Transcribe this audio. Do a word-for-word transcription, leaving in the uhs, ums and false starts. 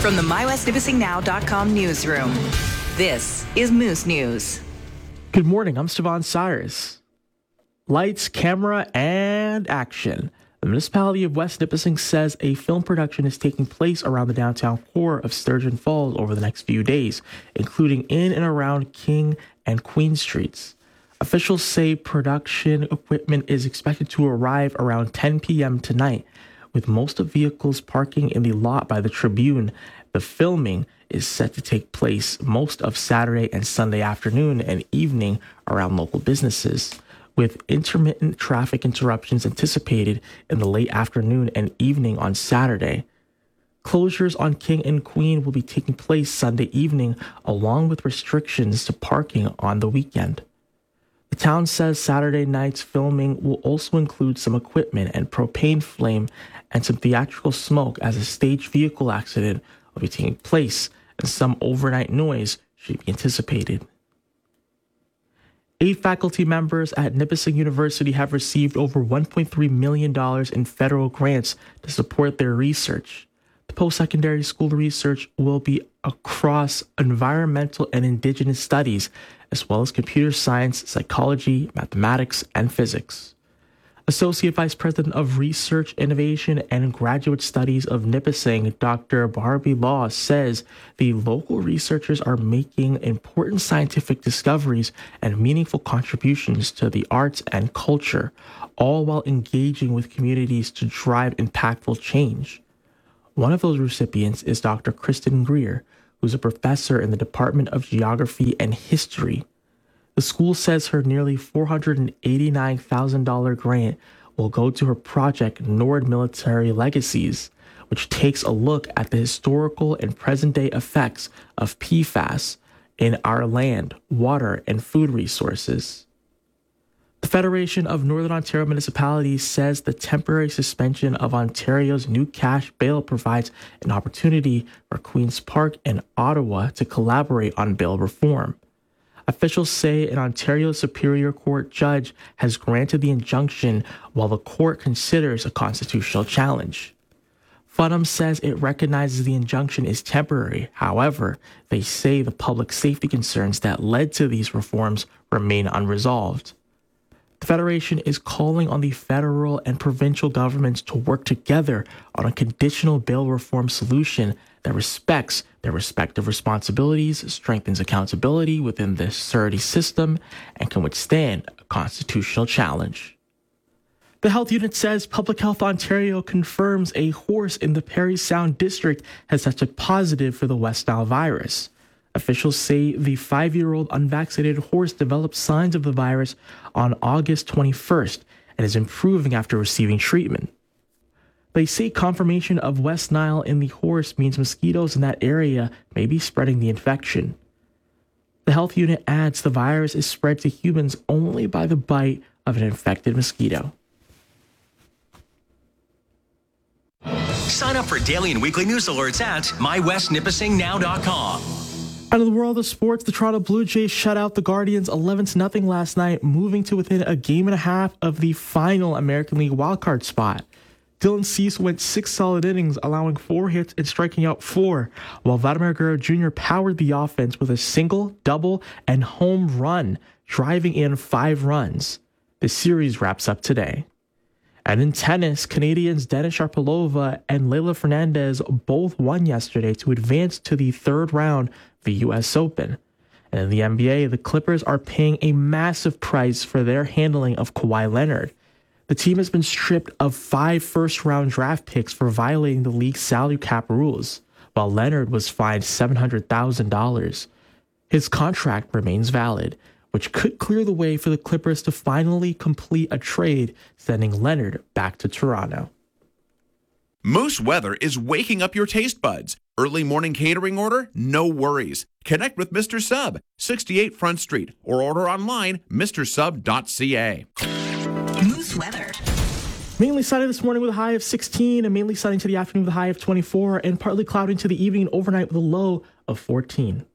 From the my west nipissing now dot com newsroom, this is Moose News. Good morning, I'm Stevan Cyrus. Lights, camera, and action. The municipality of West Nipissing says a film production is taking place around the downtown core of Sturgeon Falls over the next few days, including in and around King and Queen Streets. Officials say production equipment is expected to arrive around ten p.m. tonight, with most of vehicles parking in the lot by the Tribune. The filming is set to take place most of Saturday and Sunday afternoon and evening around local businesses, with intermittent traffic interruptions anticipated in the late afternoon and evening on Saturday. Closures on King and Queen will be taking place Sunday evening, along with restrictions to parking on the weekend. The town says Saturday night's filming will also include some equipment and propane flame and some theatrical smoke, as a staged vehicle accident will be taking place and some overnight noise should be anticipated. Eight faculty members at Nipissing University have received over one point three million dollars in federal grants to support their research. The post-secondary school research will be across environmental and indigenous studies, as well as computer science, psychology, mathematics, and physics. Associate Vice President of Research, Innovation, and Graduate Studies of Nipissing, Doctor Barbie Law, says the local researchers are making important scientific discoveries and meaningful contributions to the arts and culture, all while engaging with communities to drive impactful change. One of those recipients is Doctor Kristen Greer, who's a professor in the Department of Geography and History. The school says her nearly four hundred eighty-nine thousand dollars grant will go to her project Nord Military Legacies, which takes a look at the historical and present-day effects of P FAS in our land, water, and food resources. The Federation of Northern Ontario Municipalities says the temporary suspension of Ontario's new cash bail provides an opportunity for Queen's Park and Ottawa to collaborate on bail reform. Officials say an Ontario Superior Court judge has granted the injunction while the court considers a constitutional challenge. Funham says it recognizes the injunction is temporary. However, they say the public safety concerns that led to these reforms remain unresolved. The Federation is calling on the federal and provincial governments to work together on a conditional bail reform solution that respects their respective responsibilities, strengthens accountability within the sturdy system, and can withstand a constitutional challenge. The health unit says Public Health Ontario confirms a horse in the Parry Sound district has tested positive for the West Nile virus. Officials say the five-year-old unvaccinated horse developed signs of the virus on August twenty-first and is improving after receiving treatment. They say confirmation of West Nile in the horse means mosquitoes in that area may be spreading the infection. The health unit adds the virus is spread to humans only by the bite of an infected mosquito. Sign up for daily and weekly news alerts at my west nipissing now dot com. Out of the world of sports, the Toronto Blue Jays shut out the Guardians eleven to nothing last night, moving to within a game and a half of the final American League wildcard spot. Dylan Cease went six solid innings, allowing four hits and striking out four, while Vladimir Guerrero Junior powered the offense with a single, double, and home run, driving in five runs. The series wraps up today. And in tennis, Canadians Denis Shapovalov and Leylah Fernandez both won yesterday to advance to the third round of the U S Open. And in the N B A, the Clippers are paying a massive price for their handling of Kawhi Leonard. The team has been stripped of five first-round draft picks for violating the league's salary cap rules, while Leonard was fined seven hundred thousand dollars. His contract remains valid, which could clear the way for the Clippers to finally complete a trade, sending Leonard back to Toronto. Moose Weather is waking up your taste buds. Early morning catering order? No worries. Connect with Mister Sub, sixty-eight Front Street, or order online, mister sub dot c a. Moose Weather. Mainly sunny this morning with a high of sixteen, and mainly sunny to the afternoon with a high of twenty-four, and partly cloudy into the evening and overnight with a low of fourteen.